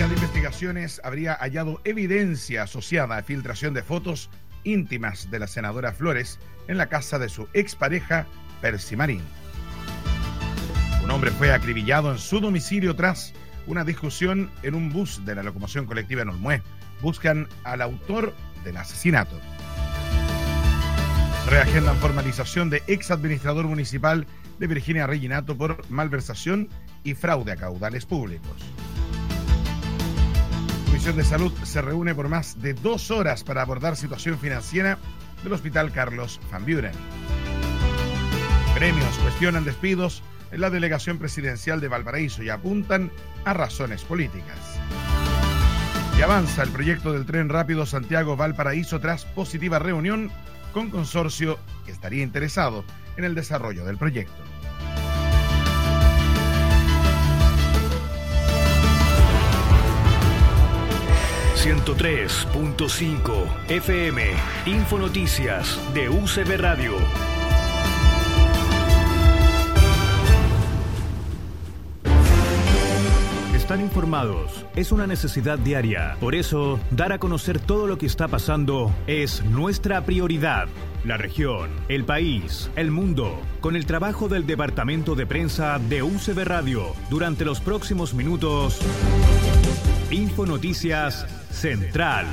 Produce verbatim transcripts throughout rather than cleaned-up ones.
Policía de Investigaciones habría hallado evidencia asociada a filtración de fotos íntimas de la senadora Flores en la casa de su expareja, Percy Marín. Un hombre fue acribillado en su domicilio tras una discusión en un bus de la locomoción colectiva en Olmué. Buscan al autor del asesinato. Reagendan formalización de ex administrador municipal de Virginia Reginato por malversación y fraude a caudales públicos. La Comisión de Salud se reúne por más de dos horas para abordar situación financiera del Hospital Carlos Van Buren. Gremios cuestionan despidos en la delegación presidencial de Valparaíso y apuntan a razones políticas. Y avanza el proyecto del tren rápido Santiago-Valparaíso tras positiva reunión con consorcio que estaría interesado en el desarrollo del proyecto. ciento tres punto cinco F M, Infonoticias de U C B Radio. Estar informados es una necesidad diaria. Por eso, dar a conocer todo lo que está pasando es nuestra prioridad. La región, el país, el mundo, con el trabajo del Departamento de Prensa de U C B Radio. Durante los próximos minutos, Infonoticias Central.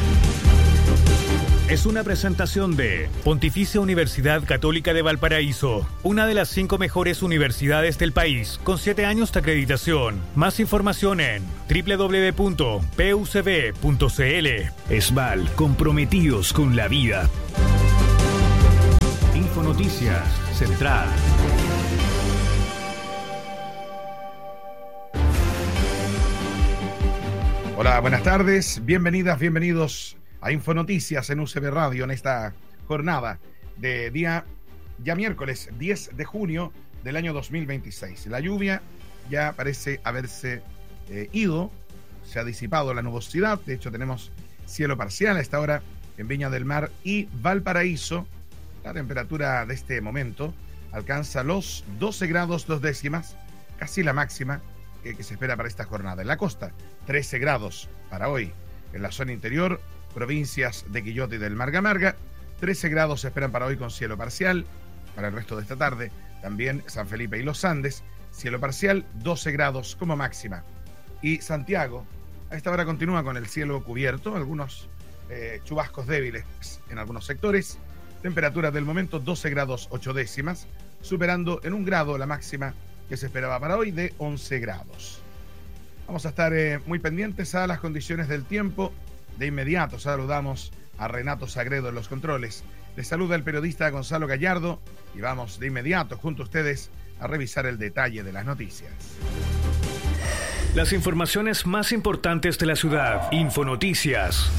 Es una presentación de Pontificia Universidad Católica de Valparaíso, una de las cinco mejores universidades del país, con siete años de acreditación. Más información en doble u doble u doble u punto p u c b punto c l. Esval, comprometidos con la vida. Infonoticias Central. Hola, buenas tardes, bienvenidas, bienvenidos a Infonoticias en U C B Radio en esta jornada de día ya miércoles diez de junio del año dos mil veintiséis. La lluvia ya parece haberse eh, ido, se ha disipado la nubosidad, de hecho tenemos cielo parcial a esta hora en Viña del Mar y Valparaíso. La temperatura de este momento alcanza los doce grados dos décimas, casi la máxima que, que se espera para esta jornada. En la costa, trece grados para hoy. En la zona interior, provincias de Quillota y del Marga Marga, trece grados se esperan para hoy con cielo parcial. Para el resto de esta tarde, también San Felipe y los Andes, cielo parcial, doce grados como máxima. Y Santiago, a esta hora continúa con el cielo cubierto, algunos eh, chubascos débiles en algunos sectores. Temperatura del momento doce grados ocho décimas, superando en un grado la máxima que se esperaba para hoy de once grados. Vamos a estar eh, muy pendientes a las condiciones del tiempo. De inmediato saludamos a Renato Sagredo en los controles. Les saluda el periodista Gonzalo Gallardo y vamos de inmediato junto a ustedes a revisar el detalle de las noticias. Las informaciones más importantes de la ciudad. Infonoticias.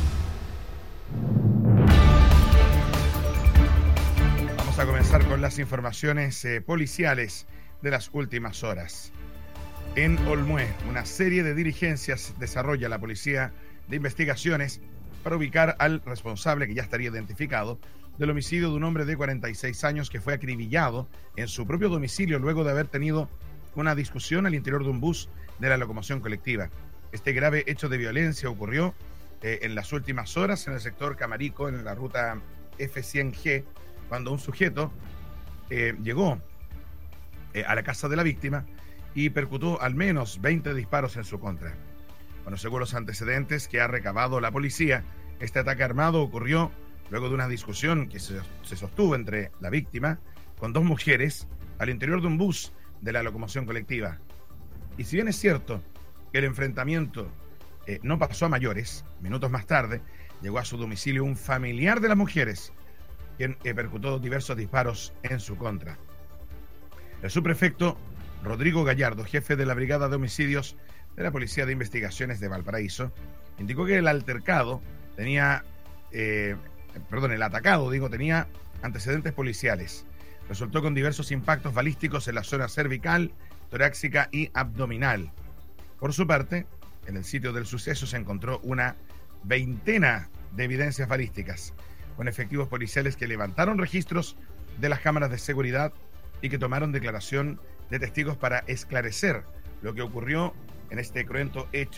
Vamos a comenzar con las informaciones eh, policiales de las últimas horas. En Olmué, una serie de diligencias desarrolla la Policía de Investigaciones para ubicar al responsable, que ya estaría identificado, del homicidio de un hombre de cuarenta y seis años que fue acribillado en su propio domicilio luego de haber tenido una discusión al interior de un bus de la locomoción colectiva. Este grave hecho de violencia ocurrió eh, en las últimas horas en el sector Camarico, en la ruta F cien G, cuando un sujeto eh, llegó eh, a la casa de la víctima y percutó al menos veinte disparos en su contra. Bueno, según los antecedentes que ha recabado la policía, este ataque armado ocurrió luego de una discusión que se, se sostuvo entre la víctima con dos mujeres al interior de un bus de la locomoción colectiva. Y si bien es cierto que el enfrentamiento eh, no pasó a mayores, minutos más tarde llegó a su domicilio un familiar de las mujeres, quien eh, percutó diversos disparos en su contra. El subprefecto Rodrigo Gallardo, jefe de la Brigada de Homicidios de la Policía de Investigaciones de Valparaíso, indicó que el altercado tenía, eh, perdón, el atacado, digo, tenía antecedentes policiales. Resultó con diversos impactos balísticos en la zona cervical, torácica y abdominal. Por su parte, en el sitio del suceso se encontró una veintena de evidencias balísticas, con efectivos policiales que levantaron registros de las cámaras de seguridad y que tomaron declaración de testigos para esclarecer lo que ocurrió en este cruento hecho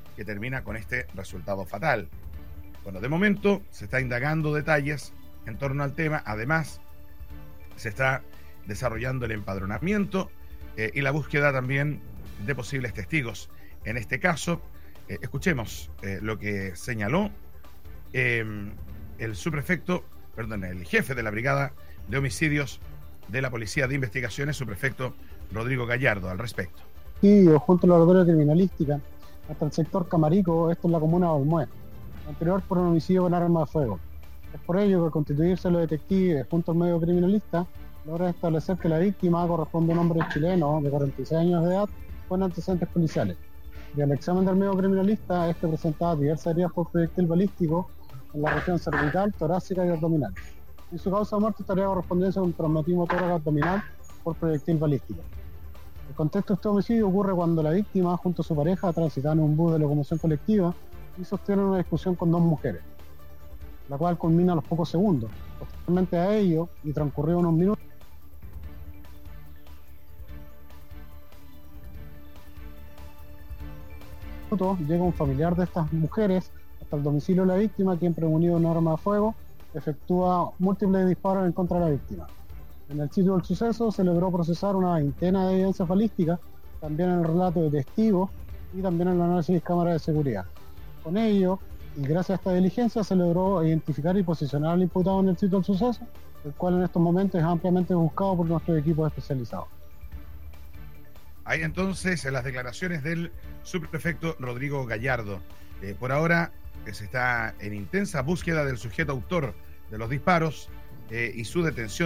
que termina con este resultado fatal. Bueno, de momento se está indagando detalles en torno al tema. Además, se está desarrollando el empadronamiento eh, y la búsqueda también de posibles testigos. En este caso, eh, escuchemos eh, lo que señaló eh, el subprefecto, perdón, el jefe de la Brigada de Homicidios de la Policía de Investigaciones, subprefecto Rodrigo Gallardo, al respecto. Sí, junto a la laboratoria criminalística, hasta el sector Camarico, esto es la comuna de Olmué, anterior por un homicidio con arma de fuego. Es por ello que al constituirse los detectives junto al medio criminalista, logra establecer que la víctima corresponde a un hombre chileno de cuarenta y seis años de edad con antecedentes policiales. Y al examen del medio criminalista, este presentaba diversas heridas por proyectil balístico en la región cervical, torácica y abdominal. Y su causa de muerte estaría correspondiendo a un traumatismo tórax abdominal por proyectil balístico. El contexto de este homicidio ocurre cuando la víctima, junto a su pareja, transitaban en un bus de locomoción colectiva y sostienen una discusión con dos mujeres, la cual culmina a los pocos segundos. Posteriormente a ello, y transcurridos unos minutos, llega un familiar de estas mujeres hasta el domicilio de la víctima, quien, prevenido de un arma de fuego, efectúa múltiples disparos en contra de la víctima. En el sitio del suceso se logró procesar una veintena de evidencias balísticas, también en el relato de testigos y también en el análisis de cámaras de seguridad. Con ello, y gracias a esta diligencia, se logró identificar y posicionar al imputado en el sitio del suceso, el cual en estos momentos es ampliamente buscado por nuestros equipos especializados. Hay entonces las declaraciones del subprefecto Rodrigo Gallardo. Eh, por ahora eh, se está en intensa búsqueda del sujeto autor de los disparos eh, y su detención.